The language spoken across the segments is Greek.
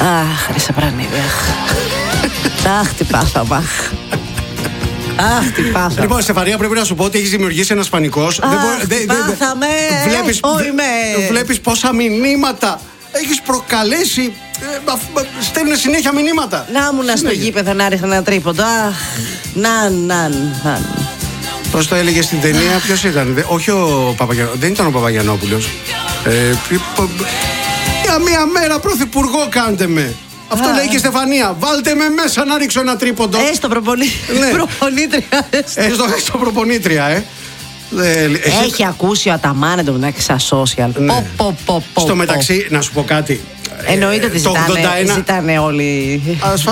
Αχ, ρε Σαπρανίδη. Αχ, τι πάθαμε. Αχ, τι πάθαμε. Λοιπόν, Στεφανία, πρέπει να σου πω ότι έχεις δημιουργήσει ένας πανικός. Πάθαμε. Βλέπεις πόσα μηνύματα έχεις προκαλέσει. Στέλνουν συνέχεια μηνύματα. Να ήμουν στο γήπεδο να ρίχνα ένα τρίποντο. Αχ, να. Πώς το έλεγε στην ταινία, ποιος ήταν? Όχι ο Παπαγιανόπουλος. Δεν ήταν ο Παπαγιανόπουλος. Για μία μέρα πρωθυπουργό κάντε με. Αυτό λέει και η Στεφανία. Βάλτε με μέσα να ρίξω ένα τρίποντο. Έστω προπονήτρια. Έστω προπονήτρια, Έχει ακούσει ο Αταμάν εντωμεταξύ στα social. Στο μεταξύ, να σου πω κάτι. Εννοείται ότι ζητάνε όλοι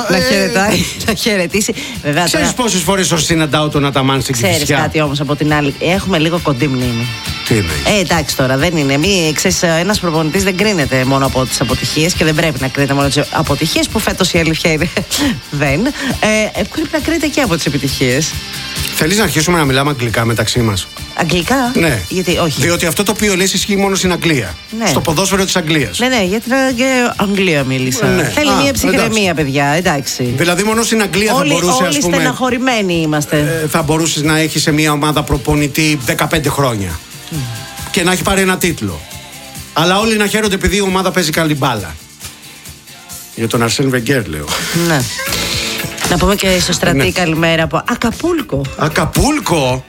να χαιρετήσει. Ξέρεις πόσες φορές συναντάω τον Αταμάν στην Κηφισιά? Ξέρεις κάτι όμως από την άλλη? Έχουμε λίγο κοντή μνήμη. Τι εννοείς? Εντάξει τώρα, δεν είναι. Ένας προπονητής δεν κρίνεται μόνο από τις αποτυχίες και δεν πρέπει να κρίνεται μόνο από τις αποτυχίες, που φέτος η αλήθεια είναι δεν. Πρέπει να κρίνεται και από τις επιτυχίες. Θέλεις να αρχίσουμε να μιλάμε αγγλικά μεταξύ μας? Αγγλικά? Ναι. Γιατί όχι? Διότι αυτό το οποίο λες ισχύει μόνο στην Αγγλία. Ναι. Στο ποδόσφαιρο της Αγγλίας. Ναι, γιατί και Αγγλία μίλησα. Ναι. Θέλει μια ψυχραιμία, παιδιά, εντάξει. Δηλαδή, μόνο στην Αγγλία θα μπορούσε, όλοι στεναχωρημένοι είμαστε. Θα μπορούσες να έχεις σε μια ομάδα προπονητή 15 χρόνια και να έχει πάρει ένα τίτλο. Αλλά όλοι να χαίρονται επειδή η ομάδα παίζει καλή μπάλα. Για τον Αρσέν Βενγκέρ, λέω. Ναι. Να πούμε και στο Στρατή καλημέρα από Ακαπούλκο. Ακαπούλκο!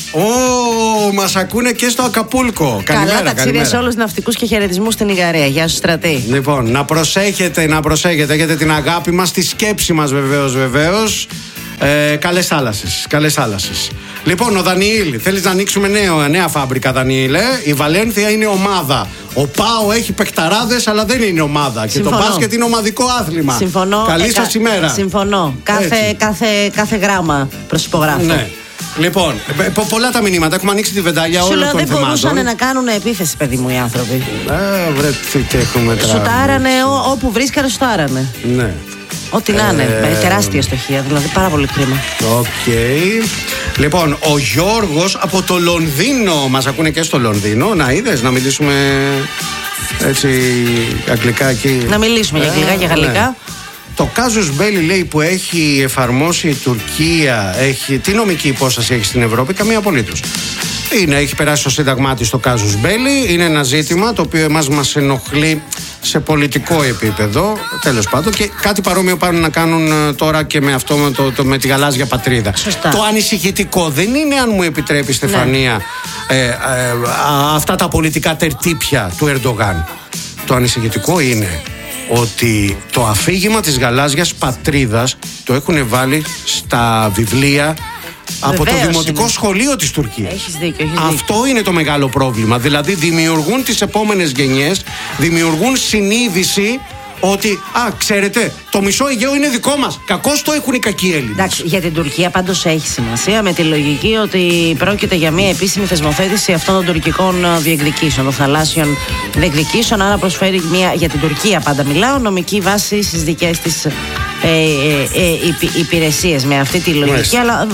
Μας ακούνε και στο Ακαπούλκο. Καλά ταξίδια σε όλους τους ναυτικούς και χαιρετισμούς στην Ιγαρία. Γεια σου, Στρατή. Λοιπόν, να προσέχετε. Έχετε την αγάπη μας, τη σκέψη μας βεβαίως. Καλές θάλασσες. Λοιπόν, ο Δανιήλ, θέλεις να ανοίξουμε νέα φάμπρικα, Δανιήλ? Η Βαλένθια είναι ομάδα. Ο ΠΑΟ έχει παικταράδες, αλλά δεν είναι ομάδα. Συμφωνώ. Και το μπάσκετ είναι ομαδικό άθλημα. Συμφωνώ. Καλή σας ημέρα. Συμφωνώ. Κάθε γράμμα προσυπογράφω. Ναι. Λοιπόν, πολλά τα μηνύματα. Έχουμε ανοίξει τη βεντάλια όλων των θεμάτων. Δεν μπορούσαν να κάνουν επίθεση, παιδί μου, οι άνθρωποι. Βρε, τι έχουμε τώρα. Σουτάρανε όπου βρίσκανε, σουτάρανε. Ναι. Ό,τι να είναι. Τεράστια στοχεία, δηλαδή πάρα πολύ κρίμα. Οκ. Λοιπόν, ο Γιώργος από το Λονδίνο. Μας ακούνε και στο Λονδίνο. Να είδες, να μιλήσουμε έτσι αγγλικά εκεί. Να μιλήσουμε για αγγλικά και γαλλικά. Ναι. Το Casus Belli, λέει, που έχει εφαρμόσει η Τουρκία, τι νομική υπόσταση έχει στην Ευρώπη? Καμία απολύτως. Έχει περάσει στο σύνταγμά της το Casus Belli. Είναι ένα ζήτημα το οποίο εμάς μας ενοχλεί σε πολιτικό επίπεδο, τέλος πάντων, και κάτι παρόμοιο πάνε να κάνουν τώρα και με αυτό με τη γαλάζια πατρίδα. Σωστά. Το ανησυχητικό δεν είναι, αν μου επιτρέπει, Στεφανία, αυτά τα πολιτικά τερτύπια του Ερντογάν. Το ανησυχητικό είναι ότι το αφήγημα της γαλάζιας πατρίδας το έχουν βάλει στα βιβλία από το δημοτικό σχολείο της Τουρκίας. Έχεις δίκιο. Αυτό είναι το μεγάλο πρόβλημα. Δηλαδή δημιουργούν τις επόμενες γενιές, δημιουργούν συνείδηση ότι, ξέρετε, το μισό Αιγαίο είναι δικό μας. Κακώς το έχουν οι κακοί Έλληνες. Εντάξει, για την Τουρκία πάντως έχει σημασία, με τη λογική ότι πρόκειται για μια επίσημη θεσμοθέτηση αυτών των τουρκικών διεκδικήσεων, των θαλάσσιων διεκδικήσεων. Άρα προσφέρει μια, για την Τουρκία πάντα μιλάω, νομική βάση στις δικές της υπηρεσίες με αυτή τη λογική, αλλά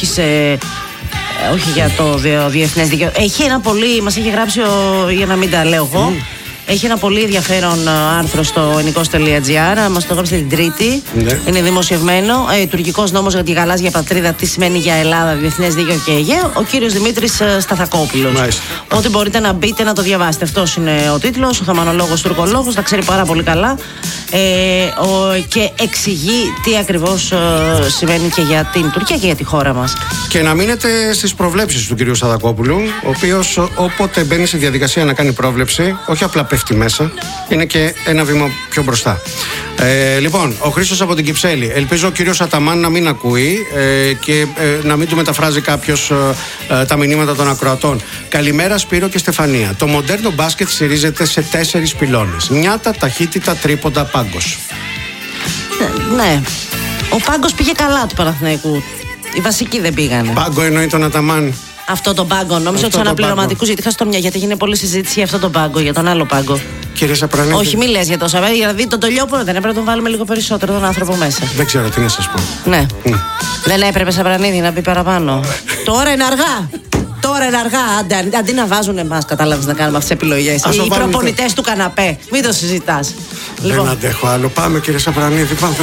όχι για το διεθνές δίκαιο. Έχει ένα πολύ, μας έχει γράψει για να μην τα λέω εγώ. Έχει ένα πολύ ενδιαφέρον άρθρο στο ενικός.gr. Μας το γράψε την Τρίτη. Ναι. Είναι δημοσιευμένο. Τουρκικός νόμος για τη γαλάζια πατρίδα. Τι σημαίνει για Ελλάδα, διεθνές δίκαιο και Αιγαίο. Ο κύριος Δημήτρης Σταθακόπουλος. Ότι μπορείτε να μπείτε να το διαβάσετε. Αυτός είναι ο τίτλος. Ο θαμανολόγος τουρκολόγος. Τα ξέρει πάρα πολύ καλά. Και εξηγεί τι ακριβώς σημαίνει και για την Τουρκία και για τη χώρα μας. Και να μείνετε στις προβλέψεις του κυρίου Σταθακόπουλου, ο οποίος όποτε μπαίνει σε διαδικασία να κάνει πρόβλεψη, όχι απλά πέφτει μέσα, είναι και ένα βήμα πιο μπροστά. Λοιπόν, ο Χρήστος από την Κυψέλη. Ελπίζω ο κύριος Αταμάν να μην ακούει και να μην του μεταφράζει κάποιος τα μηνύματα των ακροατών. Καλημέρα, Σπύρο και Στεφανία. Το μοντέρνο μπάσκετ στηρίζεται σε 4 πυλώνες. Νιάτα, ταχύτητα, τρίποντα, πάγκος. Ναι. Ο πάγκος πήγε καλά του Παναθηναϊκού. Οι βασικοί δεν πήγανε. Πάγκο εννοεί τον Αταμάν. Αυτό το πάγκο, νόμιζα του αναπληρωματικού. Γιατί είχα στο μια, γιατί έγινε πολλή συζήτηση για αυτό το πάγκο, για τον άλλο πάγκο. Κύριε Σαπρανίδη. Όχι, μη λες για το Σαββέρι, για να δει τον Τολιόπουλο. Δεν έπρεπε να τον βάλουμε λίγο περισσότερο τον άνθρωπο μέσα. Δεν ξέρω τι να σας πω. Ναι. Δεν έπρεπε, Σαπρανίδη, να μπει παραπάνω. Τώρα είναι αργά. Τώρα είναι αργά. Αντί να βάζουν εμάς, κατάλαβες, να κάνουμε αυτές τις επιλογές. Οι προπονητές του καναπέ. Μην το συζητάς. Δεν αντέχω άλλο. Πάμε, κύριε Σαπρανίδη, πάμε.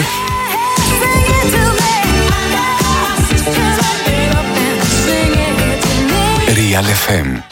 Real FM.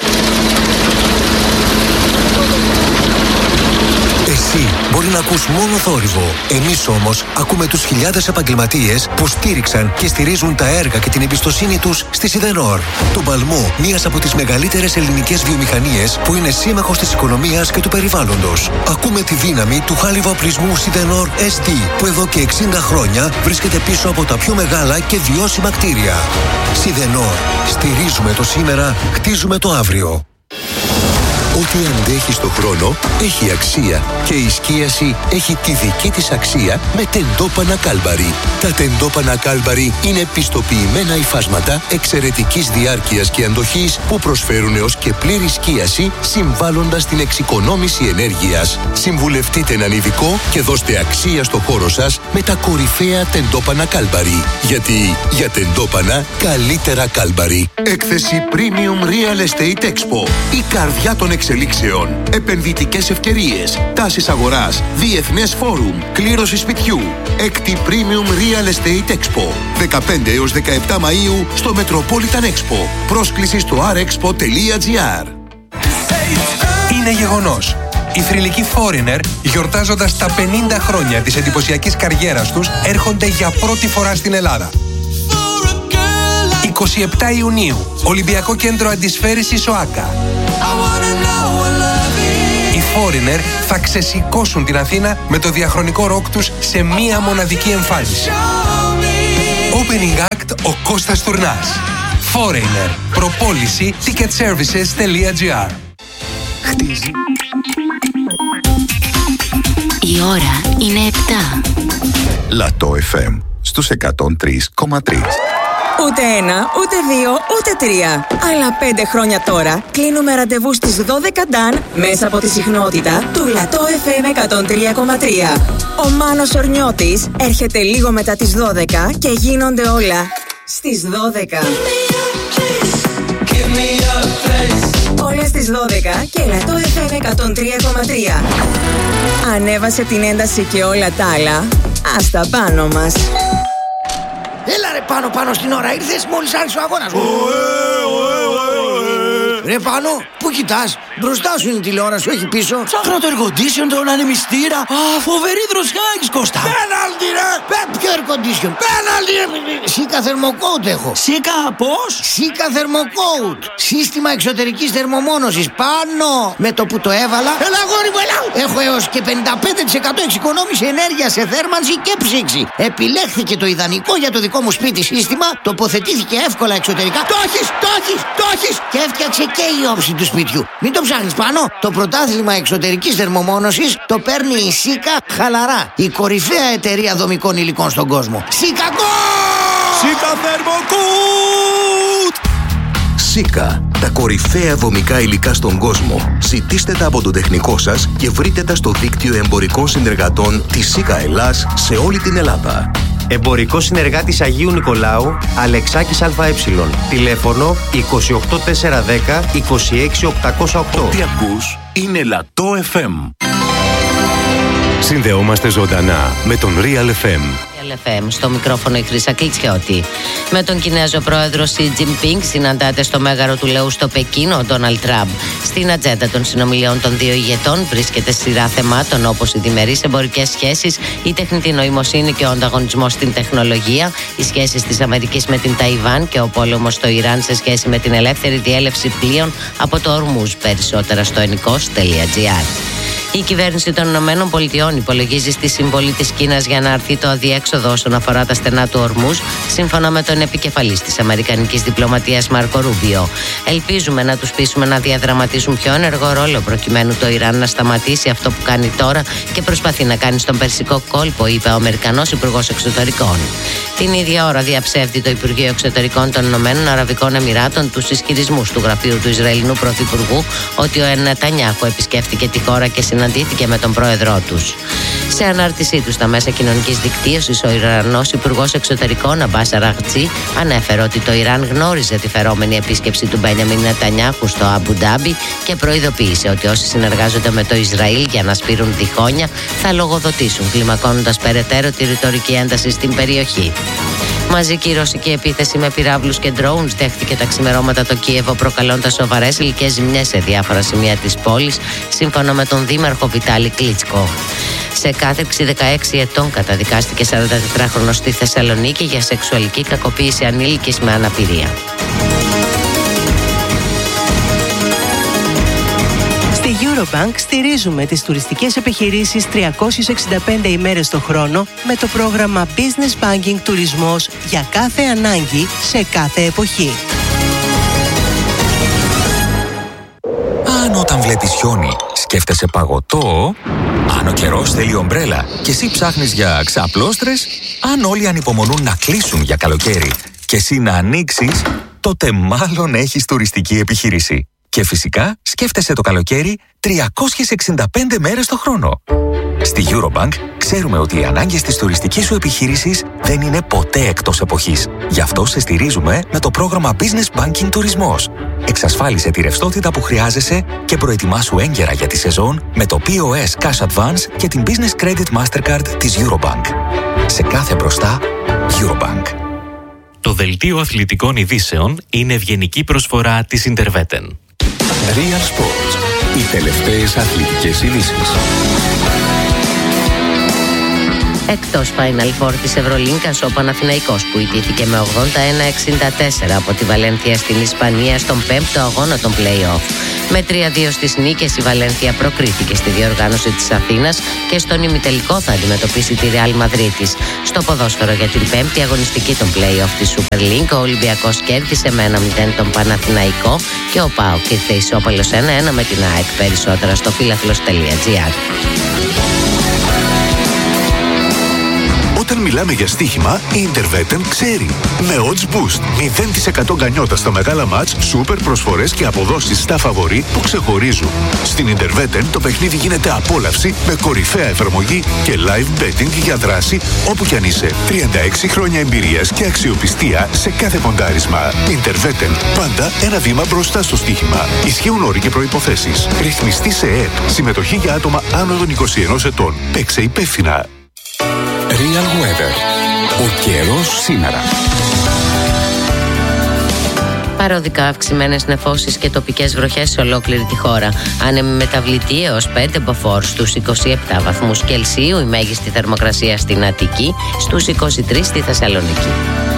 Εσύ μπορεί να ακούς μόνο θόρυβο. Εμείς όμως ακούμε τους χιλιάδες επαγγελματίες που στήριξαν και στηρίζουν τα έργα και την εμπιστοσύνη τους στη Σιδενόρ. Τον παλμό μιας από τις μεγαλύτερες ελληνικές βιομηχανίες που είναι σύμμαχος της οικονομίας και του περιβάλλοντος. Ακούμε τη δύναμη του χάλιβα οπλισμού Σιδενόρ ST που εδώ και 60 χρόνια βρίσκεται πίσω από τα πιο μεγάλα και βιώσιμα κτίρια. Σιδενόρ. Στηρίζουμε το σήμερα, χτίζουμε το αύριο. Ό,τι αντέχει στον χρόνο έχει αξία και η σκίαση έχει τη δική της αξία με τεντόπανα Κάλμπαρι. Τα τεντόπανα Κάλμπαρι είναι πιστοποιημένα υφάσματα εξαιρετικής διάρκειας και αντοχής που προσφέρουν έως και πλήρη σκίαση συμβάλλοντας στην εξοικονόμηση ενέργειας. Συμβουλευτείτε έναν ειδικό και δώστε αξία στο χώρο σας με τα κορυφαία τεντόπανα Κάλμπαρι. Γιατί για τεντόπανα καλύτερα Κάλμπαρι. Έκθεση Premium Real Estate Expo. Η καρδιά των εξελίξεων. Επενδυτικές ευκαιρίες. Τάσεις αγοράς. Διεθνές φόρουμ. Κλήρωση σπιτιού. Έκτη Premium Real Estate Expo. 15 έως 17 Μαΐου στο Metropolitan Expo. Πρόσκληση στο rexpo.gr. Είναι γεγονός. Οι θρυλικοί Foreigner, γιορτάζοντας τα 50 χρόνια της εντυπωσιακής καριέρας τους, έρχονται για πρώτη φορά στην Ελλάδα. 27 Ιουνίου, Ολυμπιακό Κέντρο Αντισφαίρησης ΟΑΚΑ. Οι Foreigner θα ξεσηκώσουν την Αθήνα με το διαχρονικό ροκ τους σε μία μοναδική εμφάνιση. Opening Act ο Κώστας Τουρνάς. Foreigner. Προπόληση ticketservices.gr. Χτίζει. Η ώρα είναι 7. Λατό FM στους 103,3. Ούτε ένα, ούτε δύο, ούτε τρία. Αλλά 5 χρόνια τώρα κλείνουμε ραντεβού στις 12 Νταν μέσα από τη συχνότητα του Λατό FM 103,3. Ο Μάνος Ορνιώτης έρχεται λίγο μετά τις 12 και γίνονται όλα στις 12. Όλα στις 12 και Λατό FM 103,3. Ανέβασε την ένταση και όλα τα άλλα. Ας τα πάνω μας. Έλα ρε πάνω στην ώρα, ήρθες μόλις άρχισε ο αγώνας. Ρε Πάνο, πού κοιτάς? Μπροστά σου είναι η τηλεόραση, όχι πίσω. Ψάχνω το air condition, τον ανεμιστήρα. Α, φοβερή δροσιά έχεις, Κώστα. Πέναλτι ρε! Ποιο air condition? Πέναλτι ρε! Σίκα θερμοκόουτ έχω. Σίκα πώς? Σίκα θερμοκόουτ. Σύστημα εξωτερικής θερμομόνωσης. Πάνω! Με το που το έβαλα. Έλα αγόρι μου, έλα! Έχω έως και 55% εξοικονόμηση ενέργεια σε θέρμανση και ψήξη. Επιλέχθηκε το ιδανικό για το δικό μου σπίτι σύστημα. Τοποθετήθηκε εύκολα εξωτερικά. Το έχεις! Και έφτιαξε και η όψη του σπιτιού. Μην το ψάχνεις πάνω. Το πρωτάθλημα εξωτερικής θερμομόνωσης το παίρνει η Σίκα χαλαρά. Η κορυφαία εταιρεία δομικών υλικών στον κόσμο. Σίκα Θερμοκούτ! Σίκα, τα κορυφαία δομικά υλικά στον κόσμο. Ζητήστε τα από τον τεχνικό σας και βρείτε τα στο δίκτυο εμπορικών συνεργατών της Σίκα Ελλάς σε όλη την Ελλάδα. Εμπορικό συνεργάτης Αγίου Νικολάου, Αλεξάκης ΑΕ. Τηλέφωνο 28410 26808. Ό,τι ακούς είναι Λατό FM. Συνδεόμαστε ζωντανά με τον Real FM. FM. Στο μικρόφωνο η Χρύσα Κλιτσιώτη. Με τον Κινέζο πρόεδρο Σι Τζινπίνγκ συναντάται στο μέγαρο του λαού στο Πεκίνο ο Ντόναλντ Τραμπ. Στην ατζέντα των συνομιλιών των δύο ηγετών βρίσκεται σειρά θεμάτων όπως οι διμερείς εμπορικές σχέσεις, η τεχνητή νοημοσύνη και ο ανταγωνισμός στην τεχνολογία, οι σχέσεις της Αμερικής με την Ταϊβάν και ο πόλεμος στο Ιράν σε σχέση με την ελεύθερη διέλευση πλοίων από το Ορμούζ. Περισσότερα στο ενικός.gr. Η κυβέρνηση των ΗΠΑ υπολογίζει στη συμβολή της Κίνας για να αρθεί το αδιέξοδο όσον αφορά τα στενά του Ορμούζ, σύμφωνα με τον επικεφαλής της Αμερικανικής διπλωματίας Μάρκο Ρούμπιο. Ελπίζουμε να τους πείσουμε να διαδραματίσουν πιο ενεργό ρόλο προκειμένου το Ιράν να σταματήσει αυτό που κάνει τώρα και προσπαθεί να κάνει στον Περσικό κόλπο, είπε ο Αμερικανός Υπουργός Εξωτερικών. Την ίδια ώρα διαψεύδει το Υπουργείο Εξωτερικών των Ηνωμένων Αραβικών Εμιράτων τους ισχυρισμούς του γραφείου του Ισραηλινού Πρωθυπουργού ότι ο Νετανιάχου επισκέφτηκε τη χώρα και συναντήθηκε με τον πρόεδρό τους. Σε ανάρτησή του στα μέσα κοινωνικής δικτύωσης, ο Ιρανός Υπουργός Εξωτερικών Αμπάς Αραγτζή ανέφερε ότι το Ιράν γνώριζε τη φερόμενη επίσκεψη του Μπένιαμιν Νετανιάχου στο Αμπου Ντάμπι και προειδοποίησε ότι όσοι συνεργάζονται με το Ισραήλ για να σπείρουν τυχόνια θα λογοδοτήσουν, κλιμακώνοντας περαιτέρω τη ρητορική ένταση στην περιοχή. Μαζική ρωσική επίθεση με πυράβλους και drones δέχτηκε τα ξημερώματα το Κίεβο, προκαλώντας σοβαρές υλικές ζημιές σε διάφορα σημεία της πόλης, σύμφωνα με τον δήμαρχο Βιτάλη Κλίτσκο. Σε κάθριξη 16 ετών καταδικάστηκε 44χρονος στη Θεσσαλονίκη για σεξουαλική κακοποίηση ανήλικης με αναπηρία. Στη Eurobank στηρίζουμε τις τουριστικές επιχειρήσεις 365 ημέρες το χρόνο με το πρόγραμμα Business Banking Τουρισμός για κάθε ανάγκη σε κάθε εποχή. Αν όταν βλέπεις χιόνι σκέφτεσαι παγωτό, αν ο καιρός θέλει ομπρέλα και εσύ ψάχνεις για ξαπλώστρες, αν όλοι ανυπομονούν να κλείσουν για καλοκαίρι και εσύ να ανοίξεις, τότε μάλλον έχεις τουριστική επιχείρηση. Και φυσικά σκέφτεσαι το καλοκαίρι 365 μέρες το χρόνο. Στη Eurobank ξέρουμε ότι οι ανάγκες της τουριστικής σου επιχείρησης δεν είναι ποτέ εκτός εποχής. Γι' αυτό σε στηρίζουμε με το πρόγραμμα Business Banking Τουρισμός. Εξασφάλισε τη ρευστότητα που χρειάζεσαι και προετοιμάσου έγκαιρα για τη σεζόν με το POS Cash Advance και την Business Credit Mastercard της Eurobank. Σε κάθε μπροστά, Eurobank. Το δελτίο αθλητικών ειδήσεων είναι ευγενική προσφορά της Interveten. Real Sports. Οι τελευταίες αθλητικές ειδήσεις. Εκτός Final Four της Ευρωλίνκας, ο Παναθηναϊκός που ιτήθηκε με 81-64 από τη Βαλένθια στην Ισπανία στον 5ο αγώνα των play-off. Με 3-2 στις νίκες η Βαλένθια προκρίθηκε στη διοργάνωση της Αθήνας και στον ημιτελικό θα αντιμετωπίσει τη Ρεάλ Μαδρίτης. Στο ποδόσφαιρο για την 5η αγωνιστική των play-off της Super League, ο Ολυμπιακός κέρδισε με 1-0 τον Παναθηναϊκό και ο ΠΑΟΚ ήρθε ισόπαλος 1-1 με την ΑΕΚ. Περισσότερα στο φίλαθλος.gr. Όταν μιλάμε για στοίχημα, η Interveten ξέρει. Με Odds Boost, 0% γκανιότα στα μεγάλα μάτς, σούπερ προσφορές και αποδόσεις στα φαβορί που ξεχωρίζουν. Στην Interveten το παιχνίδι γίνεται απόλαυση με κορυφαία εφαρμογή και live betting για δράση όπου κι αν είσαι. 36 χρόνια εμπειρίας και αξιοπιστία σε κάθε ποντάρισμα. Interveten, πάντα ένα βήμα μπροστά στο στοίχημα. Ισχύουν όροι και προϋποθέσεις. Ρυθμιστή σε ΕΕΠ. Συμμετοχή για άτομα άνω των 21 ετών. Παίξε υπεύθυνα. Real Weather. Ο καιρός σήμερα. Παροδικά αυξημένες νεφώσεις και τοπικές βροχές σε ολόκληρη τη χώρα. Άνεμη μεταβλητή έως 5 μποφόρ στους 27 βαθμούς Κελσίου, η μέγιστη θερμοκρασία στην Αττική, στους 23 στη Θεσσαλονίκη.